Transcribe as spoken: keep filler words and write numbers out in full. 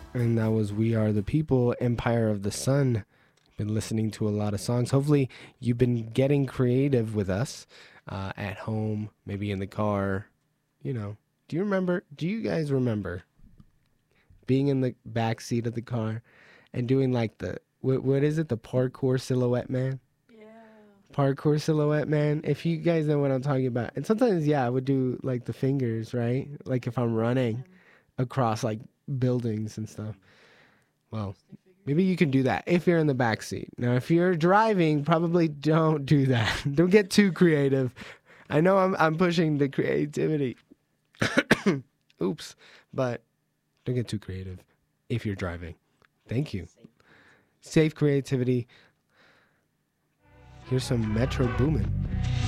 And that was We Are the People, Empire of the Sun. Been listening to a lot of songs. Hopefully, you've been getting creative with us uh, at home, maybe in the car. You know, do you remember? Do you guys remember being in the back seat of the car and doing like the what, what is it? The parkour silhouette man? Parkour silhouette man. If you guys know what I'm talking about. And sometimes, yeah, I would do like the fingers, right? Like if I'm running across like buildings and stuff. Well, maybe you can do that if you're in the back seat. Now, if you're driving, probably don't do that. Don't get too creative. I know I'm I'm pushing the creativity. Oops, but don't get too creative if you're driving. Thank you. Safe creativity. Here's some Metro Boomin.